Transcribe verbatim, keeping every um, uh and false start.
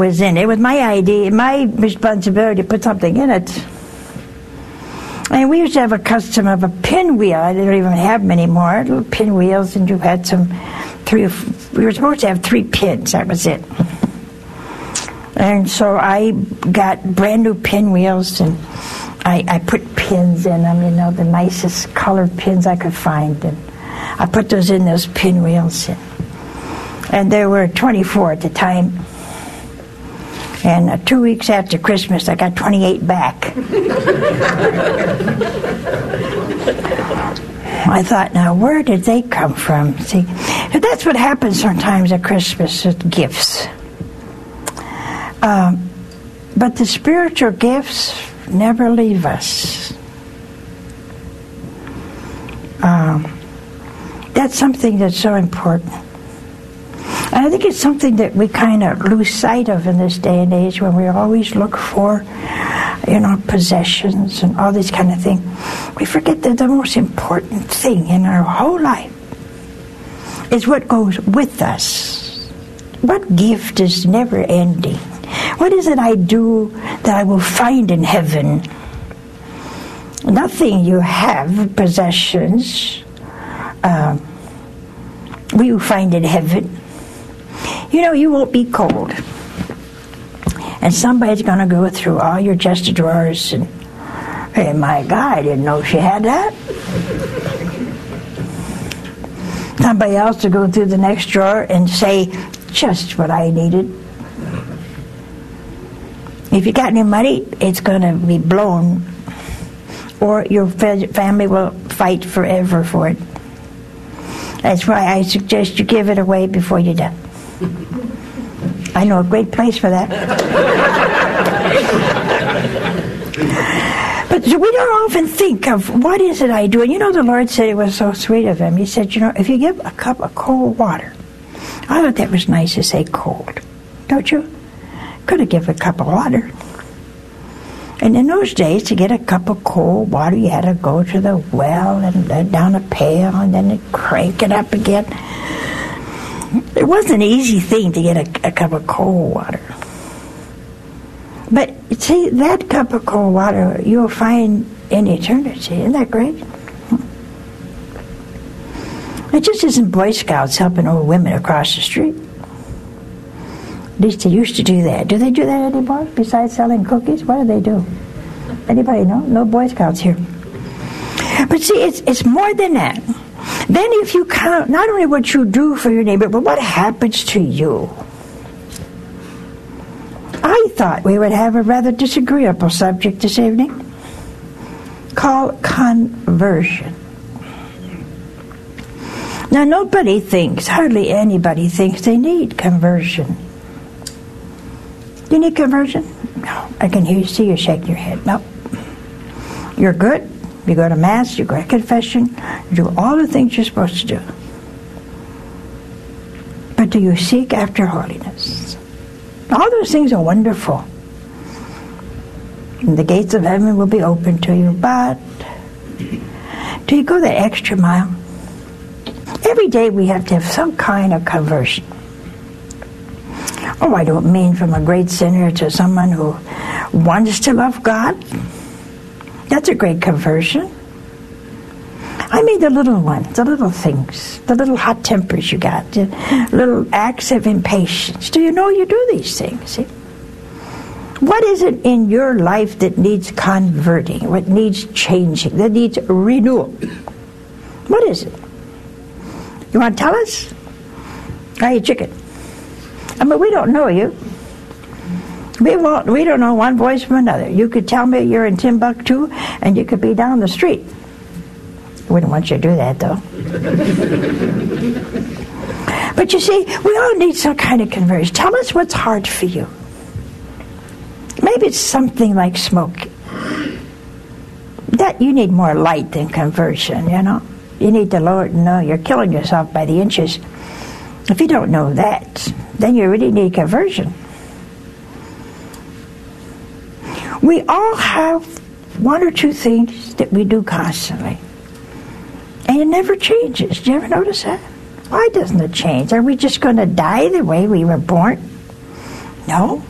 was in it. It was my idea, my responsibility to put something in it. And we used to have a custom of a pinwheel. I don't even have them anymore. Little pinwheels, and you had some three. We were supposed to have three pins. That was it. And so I got brand new pinwheels, and I, I put pins in them. You know, the nicest colored pins I could find, and I put those in those pinwheels. And, and there were twenty-four at the time. And uh, two weeks after Christmas, I got twenty-eight back. I thought, now, where did they come from? See, that's what happens sometimes at Christmas with gifts. Um, but the spiritual gifts never leave us. Um, that's something that's so important. And I think it's something that we kind of lose sight of in this day and age, when we always look for, you know, possessions and all this kind of thing. We forget that the most important thing in our whole life is what goes with us. What gift is never ending? What is it I do that I will find in heaven? Nothing you have, possessions, um, will you find in heaven. You know, you won't be cold. And somebody's going to go through all your chest of drawers and, hey, my God, I didn't know she had that. Somebody else to go through the next drawer and say, just what I needed. If you got any money, it's going to be blown, or your family will fight forever for it. That's why I suggest you give it away before you're done. I know a great place for that. But so we don't often think of, what is it I do? And you know, the Lord said, it was so sweet of him. He said, you know, if you give a cup of cold water, I thought that was nice to say cold, don't you? Could have given a cup of water. And in those days, to get a cup of cold water, you had to go to the well and uh, down a pail, and then crank it up again. It wasn't an easy thing to get a, a cup of cold water. But see, that cup of cold water you'll find in eternity. Isn't that great? It just isn't Boy Scouts helping old women across the street. At least they used to do that. Do they do that anymore? Besides selling cookies, what do they do? Anybody know? No Boy Scouts here. But see, it's it's more than that. Then if you count not only what you do for your neighbor, but what happens to you. I thought we would have a rather disagreeable subject this evening called conversion. Now, nobody thinks, hardly anybody thinks they need conversion. Do you need conversion? No. I can hear you, see you shaking your head. No. You're good. You go to Mass, you go to confession, you do all the things you're supposed to do. But do you seek after holiness? All those things are wonderful. And the gates of heaven will be open to you, but do you go that extra mile? Every day we have to have some kind of conversion. Oh, I don't mean from a great sinner to someone who wants to love God. That's a great conversion. I mean the little ones, the little things, the little hot tempers you got, the little acts of impatience. Do you know you do these things? See? What is it in your life that needs converting, what needs changing, that needs renewal? What is it? You want to tell us? I eat chicken. I mean, we don't know you. We won't, we don't know one voice from another. You could tell me you're in Timbuktu, and you could be down the street. I wouldn't want you to do that, though. But you see, we all need some kind of conversion. Tell us what's hard for you. Maybe it's something like smoking. That you need more light than conversion, you know. You need to lower, no, you're killing yourself by the inches. If you don't know that, then you really need conversion. We all have one or two things that we do constantly. And it never changes. Do you ever notice that? Why doesn't it change? Are we just going to die the way we were born? No.